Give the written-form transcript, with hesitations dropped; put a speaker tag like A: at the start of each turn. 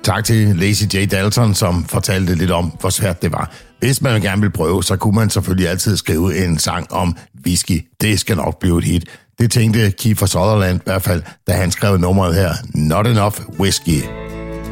A: tak til Lazy J. Dalton, som fortalte lidt om, hvor svært det var. Hvis man gerne vil prøve, så kunne man selvfølgelig altid skrive en sang om whisky. Det skal nok blive et hit. Det tænkte Kiefer Sutherland i hvert fald, da han skrev nummeret her, Not Enough Whiskey.